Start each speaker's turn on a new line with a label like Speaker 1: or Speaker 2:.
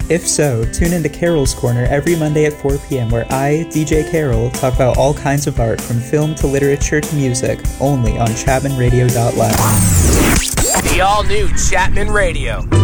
Speaker 1: If so, tune into Carol's Corner every Monday at 4 p.m. where I, DJ Carol, talk about all kinds of art from film to literature to music, only on ChapmanRadio.live.
Speaker 2: The all-new Chapman Radio.